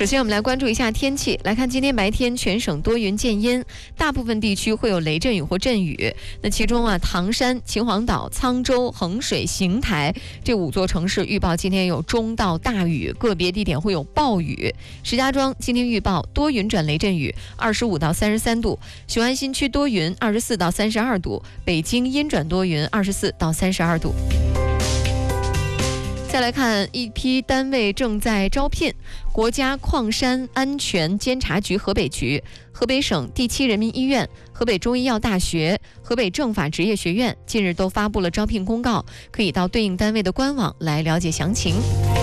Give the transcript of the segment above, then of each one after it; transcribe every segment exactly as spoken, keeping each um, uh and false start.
首先我们来关注一下天气，来看今天白天全省多云见阴，大部分地区会有雷阵雨或阵雨。那其中啊，唐山、秦皇岛、沧州、衡水、邢台这五座城市预报今天有中到大雨，个别地点会有暴雨。石家庄今天预报多云转雷阵雨，二十五到三十三度；雄安新区多云，二十四到三十二度；北京阴转多云，二十四到三十二度。再来看一批单位正在招聘，国家矿山安全监察局河北局、河北省第七人民医院、河北中医药大学、河北政法职业学院近日都发布了招聘公告，可以到对应单位的官网来了解详情。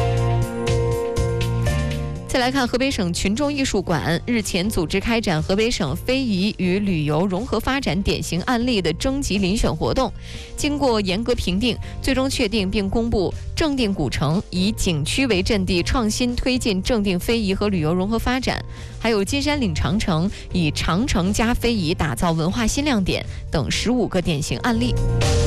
再来看河北省群众艺术馆日前组织开展河北省非遗与旅游融合发展典型案例的征集遴选活动，经过严格评定，最终确定并公布正定古城以景区为阵地，创新推进正定非遗和旅游融合发展，还有金山岭长城以长城加非遗打造文化新亮点等十五个典型案例。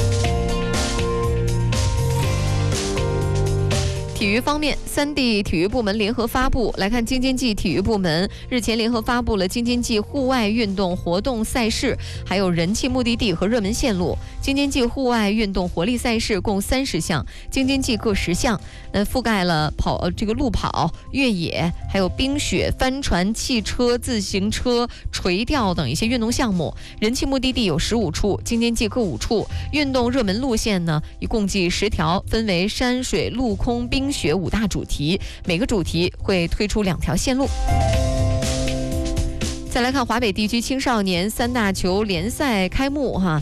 体育方面，三地体育部门联合发布，来看京津冀体育部门日前联合发布了京津冀户外运动活动赛事，还有人气目的地和热门线路。京津冀户外运动活力赛事共三十项，京津冀各十项，那覆盖了跑呃这个路跑、越野，还有冰雪、帆船、汽车、自行车、垂钓等一些运动项目。人气目的地有十五处，京津冀各五处。运动热门路线呢，一共计十条，分为山水、陆空、冰雪五大主题，每个主题会推出两条线路。再来看华北地区青少年三大球联赛开幕哈。